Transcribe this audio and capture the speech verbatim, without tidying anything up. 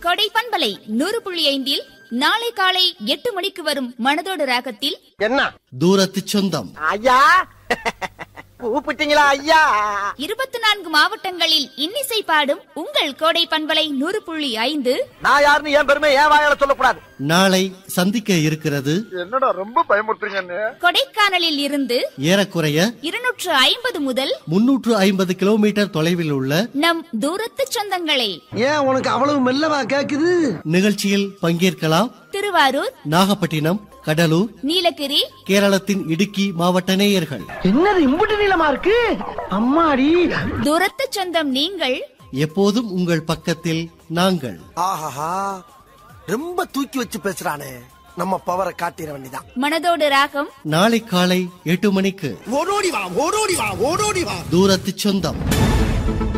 கொடை பண்பலை நூறு புள்ளி ஐந்தில் நாளை காலை எட்டு மணிக்கு வரும் மனதோடு ராகத்தில் என்ன தூரத்து சொந்தம். ஐயா கூப்பிட்டீங்களா ஐயா? இருபத்தி நான்கு மாவட்டங்களில் இன்னிசை பாடும் உங்கள் கோடை பண்பலை நூறு புள்ளி ஐந்து. நான் யாருன்னு என் பெருமை ஏன் வாயால சொல்லக்கூடாது. நாளை சந்திக்க இருக்கிறது. என்னடா ரொம்ப பயமுறுத்துறீங்க. கொடைக்கானலில் இருந்து ஏறக்குறைய இருநூற்று ஐம்பது முதல் முன்னூற்று ஐம்பது கிலோமீட்டர் தொலைவில் உள்ள நம் தூரத்து சொந்தங்களே. ஏன் உனக்கு அவ்வளவு மெல்லவா கேக்குது? நிகழ்ச்சியில் பங்கேற்கலாம். திருவாரூர், நாகப்பட்டினம், கடலூர், நீலகிரி, கேரளத்தின் இடுக்கி மாவட்ட நேயர்கள். என்னது இம்புட்டு நீளமா இருக்கு? அம்மாடி, தூரத்து சொந்தம் நீங்கள், எப்போதும் உங்கள் பக்கத்தில் நாங்கள். ஆஹா, ரொம்ப தூக்கி வச்சு பேசுறானே, நம்ம பவரை காட்டிட வேண்டிதான். மனதோடு ராகம் நாளை காலை எட்டு மணிக்கு. ஓடோடி வா, ஓடோடி வா, ஓடோடி வா. தூரத்து சொந்தம்.